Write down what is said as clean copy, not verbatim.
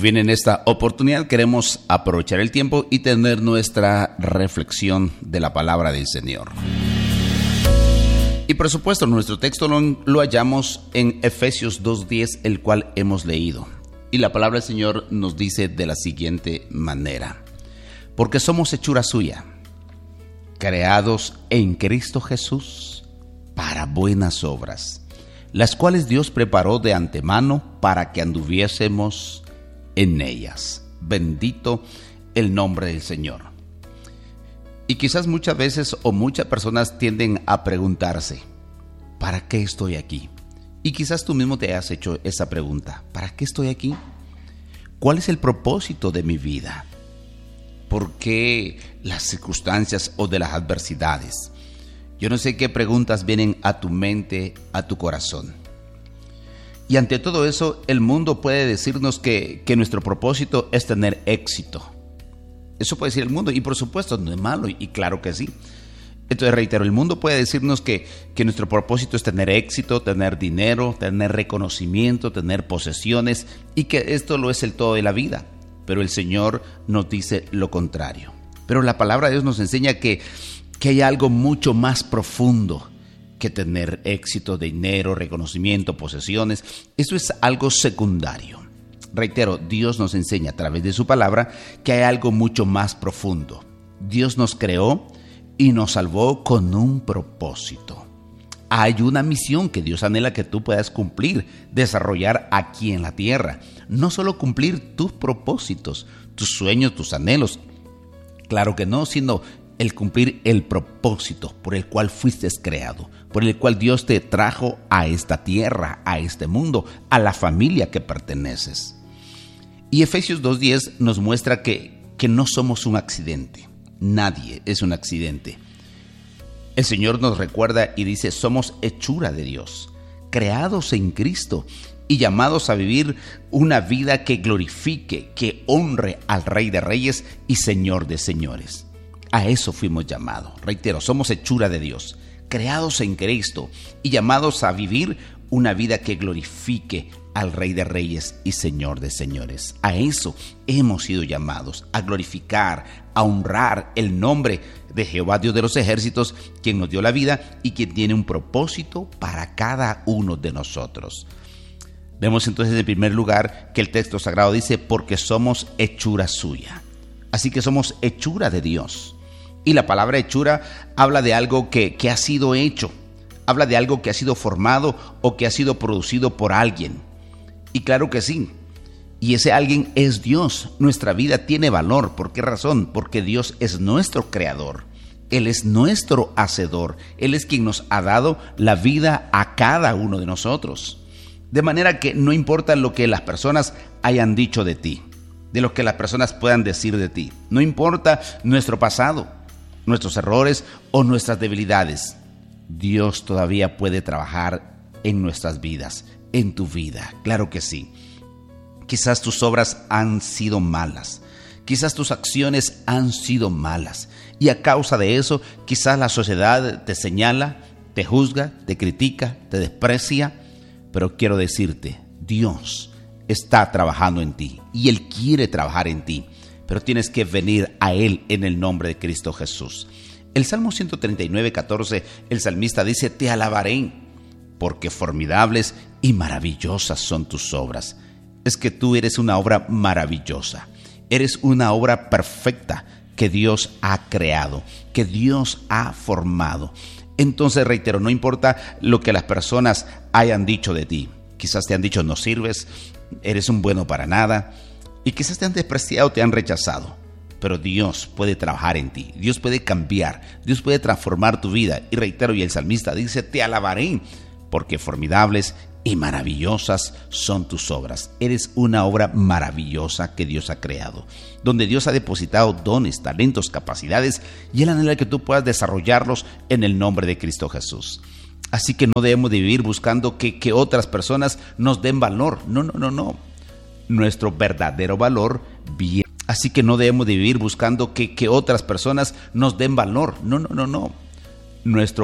bien, en esta oportunidad queremos aprovechar el tiempo y tener nuestra reflexión de la palabra del Señor. Y por supuesto, nuestro texto lo hallamos en Efesios 2:10, el cual hemos leído. Y la palabra del Señor nos dice de la siguiente manera: porque somos hechura suya, creados en Cristo Jesús para buenas obras, las cuales Dios preparó de antemano para que anduviésemos en ellas. Bendito el nombre del Señor. Y quizás muchas veces o muchas personas tienden a preguntarse: ¿para qué estoy aquí? Y quizás tú mismo te hayas hecho esa pregunta: ¿para qué estoy aquí? ¿Cuál es el propósito de mi vida? ¿Por qué las circunstancias o de las adversidades? Yo no sé qué preguntas vienen a tu mente, a tu corazón. Y ante todo eso, el mundo puede decirnos que nuestro propósito es tener éxito. Eso puede decir el mundo, y por supuesto no es malo, y claro que sí. Entonces reitero, el mundo puede decirnos que nuestro propósito es tener éxito, tener dinero, tener reconocimiento, tener posesiones, y que esto lo es el todo de la vida. Pero el Señor nos dice lo contrario. Pero la palabra de Dios nos enseña que hay algo mucho más profundo que tener éxito, dinero, reconocimiento, posesiones. Eso es algo secundario. Reitero, Dios nos enseña a través de su palabra que hay algo mucho más profundo. Dios nos creó y nos salvó con un propósito. Hay una misión que Dios anhela que tú puedas cumplir, desarrollar aquí en la tierra. No solo cumplir tus propósitos, tus sueños, tus anhelos. Claro que no, sino el cumplir el propósito por el cual fuiste creado, por el cual Dios te trajo a esta tierra, a este mundo, a la familia que perteneces. Y Efesios 2:10 nos muestra que no somos un accidente. Nadie es un accidente. El Señor nos recuerda y dice: somos hechura de Dios, creados en Cristo y llamados a vivir una vida que glorifique, que honre al Rey de Reyes y Señor de Señores. A eso fuimos llamados. Reitero, somos hechura de Dios, creados en Cristo y llamados a vivir una vida que glorifique al Rey de Reyes y Señor de Señores. A eso hemos sido llamados, a glorificar, a honrar el nombre de Jehová Dios de los ejércitos, quien nos dio la vida y quien tiene un propósito para cada uno de nosotros. Vemos entonces en primer lugar que el texto sagrado dice: porque somos hechura suya. Así que somos hechura de Dios. Y la palabra hechura habla de algo que ha sido hecho, habla de algo que ha sido formado o que ha sido producido por alguien. Y claro que sí, y ese alguien es Dios. Nuestra vida tiene valor. ¿Por qué razón? Porque Dios es nuestro creador, Él es nuestro hacedor, Él es quien nos ha dado la vida a cada uno de nosotros. De manera que no importa lo que las personas hayan dicho de ti, de lo que las personas puedan decir de ti, no importa nuestro pasado, nuestros errores o nuestras debilidades, Dios todavía puede trabajar en nuestras vidas, en tu vida, claro que sí. Quizás tus obras han sido malas, quizás tus acciones han sido malas, y a causa de eso quizás la sociedad te señala, te juzga, te critica, te desprecia, pero quiero decirte, Dios está trabajando en ti y Él quiere trabajar en ti, pero tienes que venir a Él en el nombre de Cristo Jesús. El Salmo 139:14, el salmista dice: te alabaré, porque formidables y maravillosas son tus obras. Es que tú eres una obra maravillosa, eres una obra perfecta que Dios ha creado, que Dios ha formado. Entonces reitero, no importa lo que las personas hayan dicho de ti. Quizás te han dicho: no sirves, eres un bueno para nada. Y quizás te han despreciado, te han rechazado. Pero Dios puede trabajar en ti, Dios puede cambiar, Dios puede transformar tu vida. Y reitero, y el salmista dice: te alabaré, porque formidables y maravillosas son tus obras. Eres una obra maravillosa que Dios ha creado, donde Dios ha depositado dones, talentos, capacidades, y Él anhela que tú puedas desarrollarlos en el nombre de Cristo Jesús. Así que no debemos de vivir buscando que otras personas nos den valor. No. Nuestro verdadero valor viene. Así que no debemos de vivir buscando que otras personas nos den valor. No. Nuestro